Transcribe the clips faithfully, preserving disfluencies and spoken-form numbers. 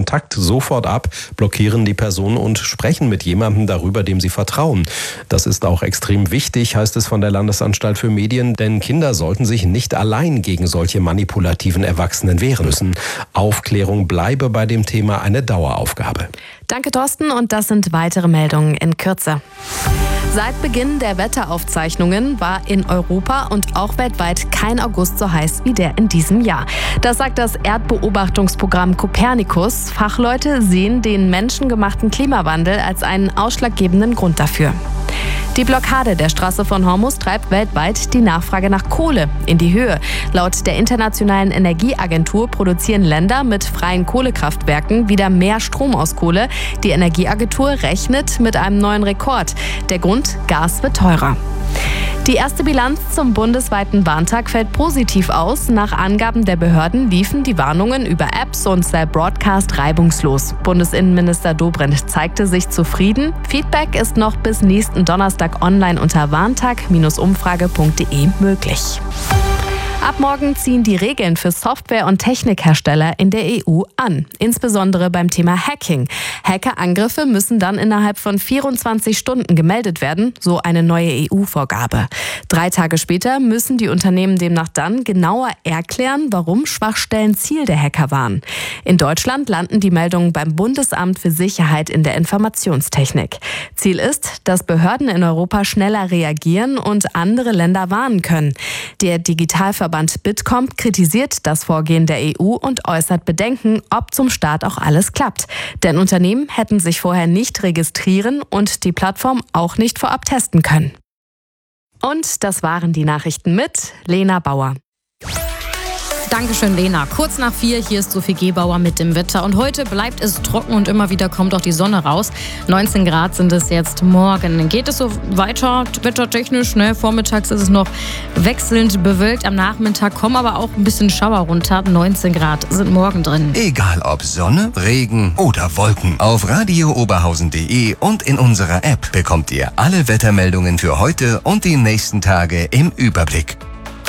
Kontakt sofort ab, blockieren die Person und sprechen mit jemandem darüber, dem sie vertrauen. Das ist auch extrem wichtig, heißt es von der Landesanstalt für Medien, denn Kinder sollten sich nicht allein gegen solche manipulativen Erwachsenen wehren müssen. Aufklärung bleibe bei dem Thema eine Daueraufgabe. Danke, Thorsten, und das sind weitere Meldungen in Kürze. Seit Beginn der Wetteraufzeichnungen war in Europa und auch weltweit kein August so heiß wie der in diesem Jahr. Das sagt das Erdbeobachtungsprogramm Copernicus. Fachleute sehen den menschengemachten Klimawandel als einen ausschlaggebenden Grund dafür. Die Blockade der Straße von Hormuz treibt weltweit die Nachfrage nach Kohle in die Höhe. Laut der Internationalen Energieagentur produzieren Länder mit freien Kohlekraftwerken wieder mehr Strom aus Kohle. Die Energieagentur rechnet mit einem neuen Rekord. Der Grund: Gas wird teurer. Die erste Bilanz zum bundesweiten Warntag fällt positiv aus. Nach Angaben der Behörden liefen die Warnungen über Apps und Cell Broadcast reibungslos. Bundesinnenminister Dobrindt zeigte sich zufrieden. Feedback ist noch bis nächsten Donnerstag online unter warntag Bindestrich umfrage punkt de möglich. Ab morgen ziehen die Regeln für Software- und Technikhersteller in der E U an, insbesondere beim Thema Hacking. Hackerangriffe müssen dann innerhalb von vierundzwanzig Stunden gemeldet werden, so eine neue E U-Vorgabe. Drei Tage später müssen die Unternehmen demnach dann genauer erklären, warum Schwachstellen Ziel der Hacker waren. In Deutschland landen die Meldungen beim Bundesamt für Sicherheit in der Informationstechnik. Ziel ist, dass Behörden in Europa schneller reagieren und andere Länder warnen können. Der Digitalverband Bitkom kritisiert das Vorgehen der E U und äußert Bedenken, ob zum Start auch alles klappt. Denn Unternehmen hätten sich vorher nicht registrieren und die Plattform auch nicht vorab testen können. Und das waren die Nachrichten mit Lena Bauer. Dankeschön, Lena. Kurz nach vier, hier ist Sophie Gebauer mit dem Wetter. Und heute bleibt es trocken und immer wieder kommt auch die Sonne raus. neunzehn Grad sind es jetzt morgen. Dann geht es so weiter, wettertechnisch. Ne? Vormittags ist es noch wechselnd bewölkt. Am Nachmittag kommen aber auch ein bisschen Schauer runter. neunzehn Grad sind morgen drin. Egal ob Sonne, Regen oder Wolken. Auf radio oberhausen punkt de und in unserer App bekommt ihr alle Wettermeldungen für heute und die nächsten Tage im Überblick.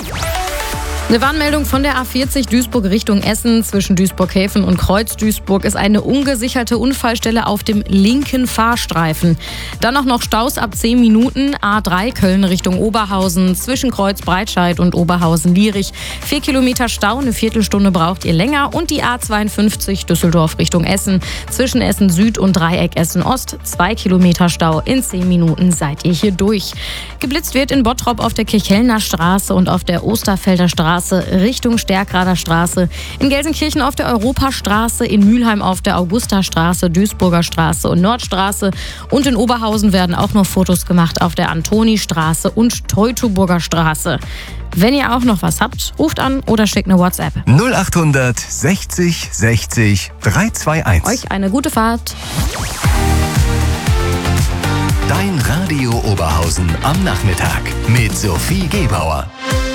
Eine Warnmeldung von der A vierzig Duisburg Richtung Essen. Zwischen Duisburg-Häfen und Kreuz-Duisburg ist eine ungesicherte Unfallstelle auf dem linken Fahrstreifen. Dann auch noch Staus ab zehn Minuten. A drei Köln Richtung Oberhausen. Zwischen Kreuz-Breitscheid und Oberhausen-Lierich. Vier Kilometer Stau, eine Viertelstunde braucht ihr länger. Und die A zweiundfünfzig Düsseldorf Richtung Essen. Zwischen Essen Süd und Dreieck Essen Ost. Zwei Kilometer Stau. In zehn Minuten seid ihr hier durch. Geblitzt wird in Bottrop auf der Kirchhellner Straße und auf der Osterfelder Straße Richtung Stärkrader Straße, in Gelsenkirchen auf der Europastraße, in Mülheim auf der Augustastraße, Duisburger Straße und Nordstraße und in Oberhausen werden auch noch Fotos gemacht auf der Antonistraße und Teutoburger Straße. Wenn ihr auch noch was habt, ruft an oder schickt eine WhatsApp. null achthundert sechzig sechzig dreihunderteinundzwanzig. Euch eine gute Fahrt. Dein Radio Oberhausen am Nachmittag mit Sophie Gebauer.